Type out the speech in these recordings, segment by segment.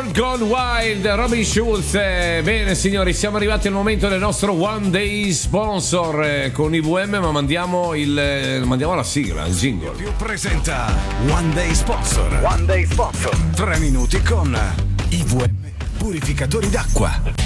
World Gone Wild, Robin Schulz. Bene signori, siamo arrivati al momento del nostro One Day Sponsor con IVM, ma mandiamo la sigla, il jingle. Più presenta One Day Sponsor. One Day Sponsor. 3 minuti con IVM Purificatori d'acqua.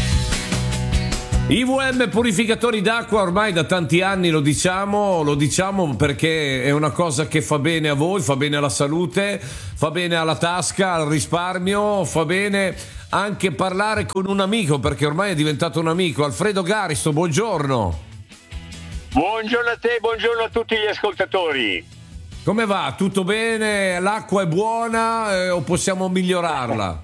IVM Purificatori d'acqua, ormai da tanti anni lo diciamo perché è una cosa che fa bene a voi, fa bene alla salute, fa bene alla tasca, al risparmio, fa bene anche parlare con un amico, perché ormai è diventato un amico. Alfredo Garisto, buongiorno. Buongiorno a te, buongiorno a tutti gli ascoltatori. Come va? Tutto bene? L'acqua è buona o possiamo migliorarla?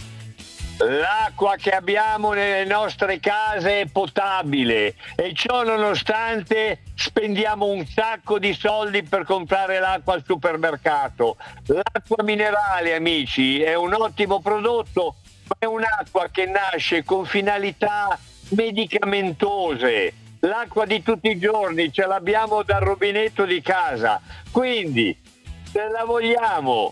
L'acqua che abbiamo nelle nostre case è potabile e ciò nonostante spendiamo un sacco di soldi per comprare l'acqua al supermercato. L'acqua minerale, amici, è un ottimo prodotto, ma è un'acqua che nasce con finalità medicamentose. L'acqua di tutti i giorni ce l'abbiamo dal rubinetto di casa, quindi se la vogliamo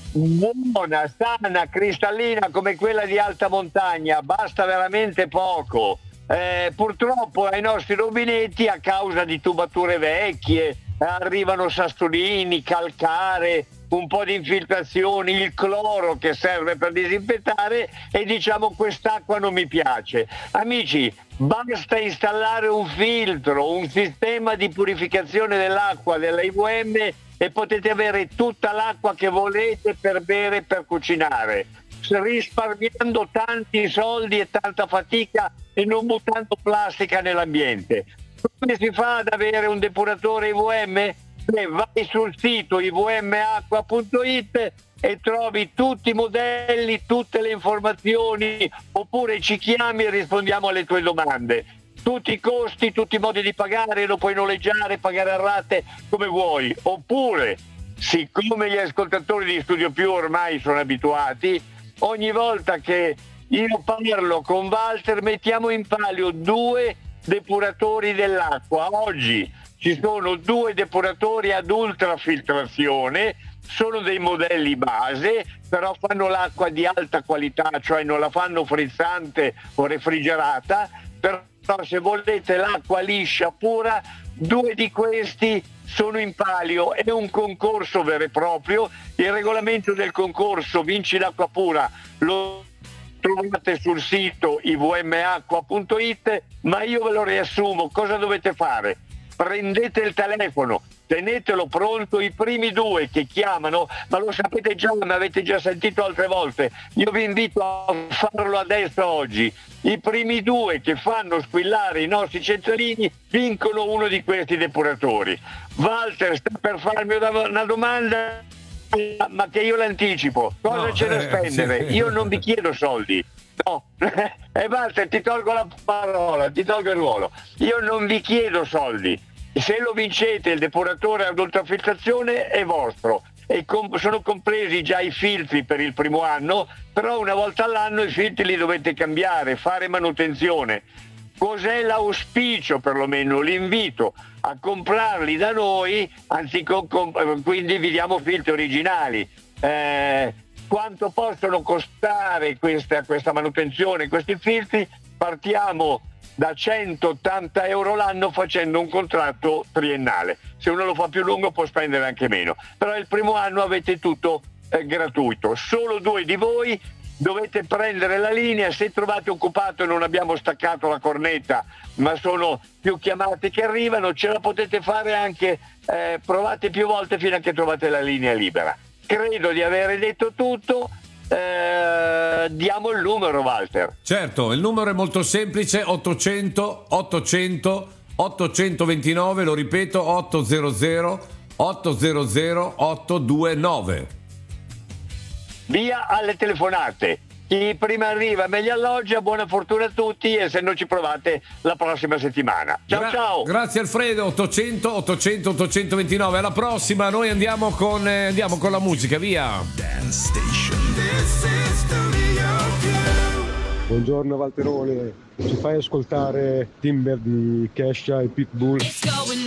buona, sana, cristallina come quella di alta montagna, basta veramente poco. Purtroppo ai nostri rubinetti, a causa di tubature vecchie, arrivano sassolini, calcare, un po' di infiltrazioni, il cloro che serve per disinfettare, e diciamo quest'acqua non mi piace. Amici, basta installare un filtro, un sistema di purificazione dell'acqua della IVM e potete avere tutta l'acqua che volete per bere e per cucinare, risparmiando tanti soldi e tanta fatica e non buttando plastica nell'ambiente. Come si fa ad avere un depuratore IVM? Vai sul sito ivmacqua.it e trovi tutti i modelli, tutte le informazioni, oppure ci chiami e rispondiamo alle tue domande. Tutti i costi, tutti i modi di pagare, lo puoi noleggiare, pagare a rate come vuoi, oppure, siccome gli ascoltatori di Studio Più ormai sono abituati, ogni volta che io parlo con Walter mettiamo in palio 2 depuratori dell'acqua. Oggi ci sono 2 depuratori ad ultrafiltrazione, sono dei modelli base, però fanno l'acqua di alta qualità, cioè non la fanno frizzante o refrigerata, però se volete l'acqua liscia, pura, 2 di questi sono in palio. È un concorso vero e proprio. Il regolamento del concorso Vinci l'acqua pura lo trovate sul sito ivmacqua.it, ma io ve lo riassumo. Cosa dovete fare? Prendete il telefono, tenetelo pronto, i primi 2 che chiamano, ma lo sapete già, mi avete già sentito altre volte, io vi invito a farlo adesso oggi. I primi 2 che fanno squillare i nostri centralini vincono uno di questi depuratori. Walter sta per farmi una domanda, ma che io l'anticipo. Cosa c'è da spendere? Sì. Io non vi chiedo soldi. No, Walter, ti tolgo la parola, ti tolgo il ruolo. Io non vi chiedo soldi. Se lo vincete, il depuratore ad ultrafiltrazione è vostro e sono compresi già i filtri per il primo anno, però una volta all'anno i filtri li dovete cambiare, fare manutenzione. Cos'è l'auspicio, perlomeno l'invito a comprarli da noi, quindi vi diamo filtri originali. Quanto possono costare questa manutenzione, questi filtri? Partiamo da 180 euro l'anno facendo un contratto triennale. Se uno lo fa più lungo può spendere anche meno, però il primo anno avete tutto gratuito. Solo 2 di voi dovete prendere la linea. Se trovate occupato e non abbiamo staccato la cornetta, ma sono più chiamate che arrivano, ce la potete fare anche, provate più volte fino a che trovate la linea libera. Credo di aver detto tutto. Diamo il numero, Walter. Certo, il numero è molto semplice: 800 829, lo ripeto, 800 829. Via alle telefonate. Chi prima arriva meglio alloggia. Buona fortuna a tutti, e se non ci provate la prossima settimana. Ciao ciao. Grazie Alfredo. 800 829. Alla prossima. Noi andiamo con la musica, via. Dance Station. Buongiorno Valterone, ci fai ascoltare Timber di Kesha e Pitbull?